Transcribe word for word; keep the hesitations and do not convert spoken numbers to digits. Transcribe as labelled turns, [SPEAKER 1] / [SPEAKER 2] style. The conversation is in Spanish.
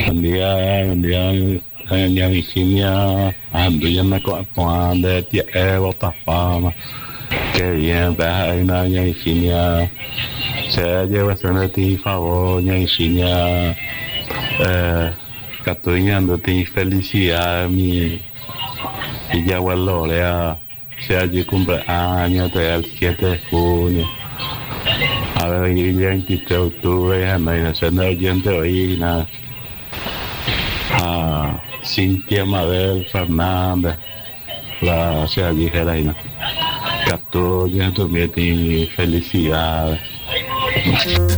[SPEAKER 1] Buen día, buen día, buen día Virginia. Ando ya me con de tía Evo Tapama. Qué bien, ves ahí una doña Virginia. Se lleva a hacer ti favor, doña Virginia. Eh, que estoy dando ti felicidad, mi y ya abuelo, lea. Sea allí cumpleaños, te da el siete de junio. A ver, y el veintitrés de octubre, imagínense, no oyente hoy, nada. A Cintia Mabel Fernández, la sea ligera y no. Captura tu mi felicidad.